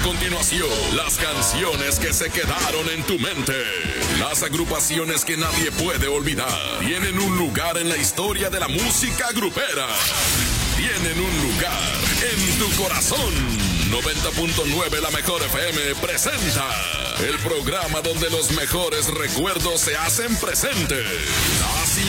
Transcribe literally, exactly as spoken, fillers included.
continuación, las canciones que se quedaron en tu mente. Las agrupaciones que nadie puede olvidar. Tienen un lugar en la historia de la música grupera. Tienen un lugar en tu corazón. noventa punto nueve La Mejor F M presenta el programa donde los mejores recuerdos se hacen presentes. Así